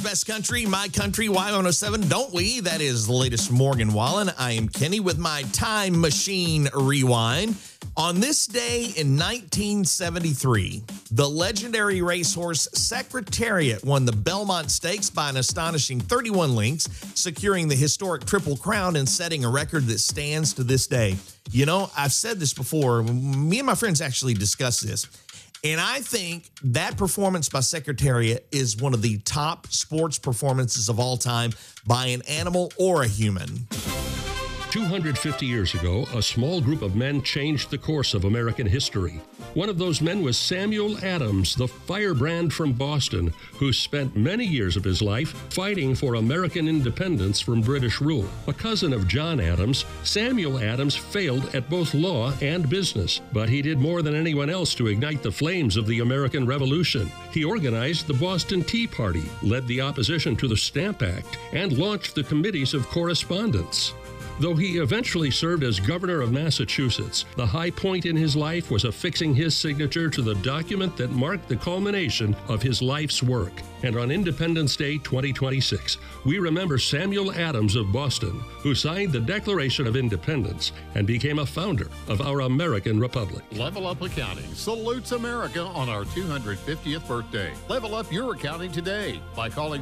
best country, my country, Y107, don't we? That is the latest Morgan Wallen. I am Kenny with my Time Machine Rewind. On this day in 1973, the legendary racehorse Secretariat won the Belmont Stakes by an astonishing 31 lengths, securing the historic Triple Crown and setting a record that stands to this day. You know, I've said this before. Me and my friends actually discussed this. And I think that performance by Secretariat is one of the top sports performances of all time by an animal or a human. 250 years ago, a small group of men changed the course of American history. One of those men was Samuel Adams, the firebrand from Boston, who spent many years of his life fighting for American independence from British rule. A cousin of John Adams, Samuel Adams failed at both law and business, but he did more than anyone else to ignite the flames of the American Revolution. He organized the Boston Tea Party, led the opposition to the Stamp Act, and launched the Committees of Correspondence. Though he eventually served as governor of Massachusetts, the high point in his life was affixing his signature to the document that marked the culmination of his life's work. And on Independence Day 2026, we remember Samuel Adams of Boston, who signed the Declaration of Independence and became a founder of our American Republic. Level Up Accounting salutes America on our 250th birthday. Level up your accounting today by calling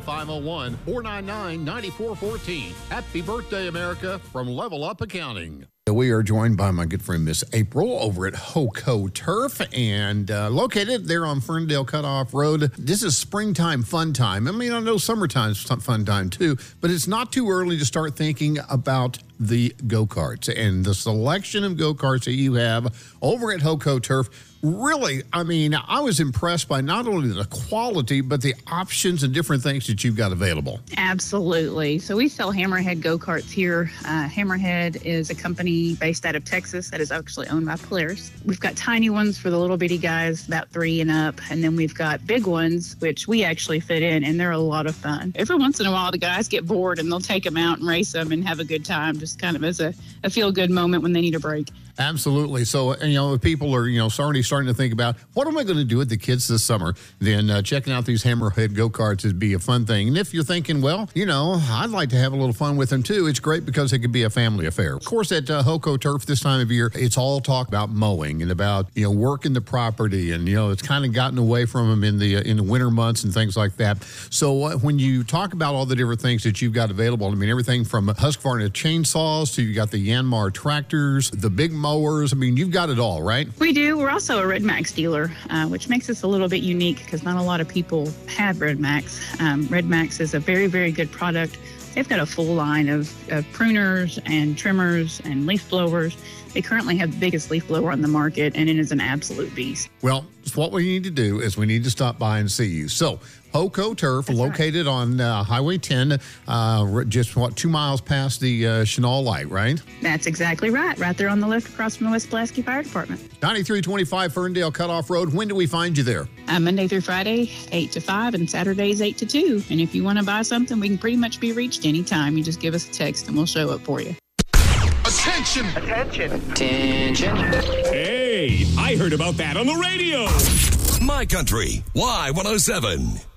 501-499-9414. Happy birthday, America, from Level Up Accounting. We are joined by my good friend, Miss April, over at Hoco Turf, and located there on Ferndale Cutoff Road. This is springtime fun time. I mean, I know summertime's fun time too, but it's not too early to start thinking about the go-karts and the selection of go-karts that you have over at Hoco Turf. Really, I mean, I was impressed by not only the quality, but the options and different things that you've got available. Absolutely. So we sell Hammerhead go-karts here. Hammerhead is a company based out of Texas that is actually owned by Polaris. We've got tiny ones for the little bitty guys, about 3 and up, and then we've got big ones, which we actually fit in, and they're a lot of fun. Every once in a while, the guys get bored, and they'll take them out and race them and have a good time, just kind of as a feel-good moment when they need a break. Absolutely. So, you know, if people are, you know, starting to think about what am I going to do with the kids this summer, then checking out these Hammerhead go-karts would be a fun thing. And if you're thinking, well, you know, I'd like to have a little fun with them too, it's great because it could be a family affair. Of course, at Hoco Turf this time of year, it's all talk about mowing and about, you know, working the property, and, you know, it's kind of gotten away from them in the winter months and things like that. So when you talk about all the different things that you've got available, I mean, everything from Husqvarna chainsaws to you got the Yanmar tractors, the big mowers. I mean, you've got it all, right? We do. We're also a Red Max dealer, which makes us a little bit unique because not a lot of people have Red Max. Red Max is a very, very good product. They've got a full line of pruners and trimmers and leaf blowers. They currently have the biggest leaf blower on the market, and it is an absolute beast. Well, what we need to do is we need to stop by and see you. So, Hoco Turf, That's located on Highway 10, just 2 miles past the Chenal Light, right? That's exactly right. Right there on the left across from the West Pulaski Fire Department. 9325 Ferndale Cutoff Road. When do we find you there? Monday through Friday, 8 to 5, and Saturdays, 8 to 2. And if you want to buy something, we can pretty much be reached anytime. You just give us a text, and we'll show up for you. Attention! Attention! Attention! Hey, I heard about that on the radio. My Country, Y107.